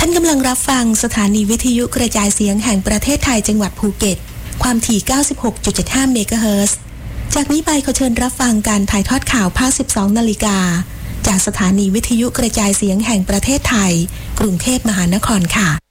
ท่านกำลังรับฟังสถานีวิทยุกระจายเสียงแห่งประเทศไทยจังหวัดภูเก็ตความถี่ 96.75 เมกะเฮิรตซ์จากนี้ไปขอเชิญรับฟังการถ่ายทอดข่าวภาค 12 นาฬิกาจากสถานีวิทยุกระจายเสียงแห่งประเทศไทยกรุงเทพมหานครค่ะ